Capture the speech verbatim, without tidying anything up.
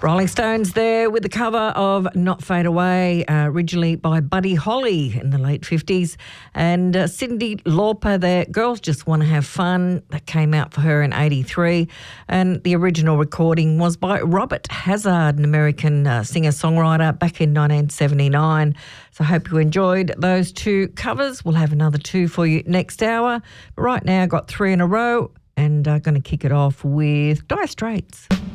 Rolling Stones there with the cover of Not Fade Away, uh, originally by Buddy Holly in the late fifties. And uh, Cyndi Lauper there, Girls Just Want to Have Fun, that came out for her in eighty-three. And the original recording was by Robert Hazard, an American uh, singer-songwriter, back in nineteen seventy-nine. So I hope you enjoyed those two covers. We'll have another two for you next hour. But right now, I've got three in a row, and I'm uh, going to kick it off with Dire Straits.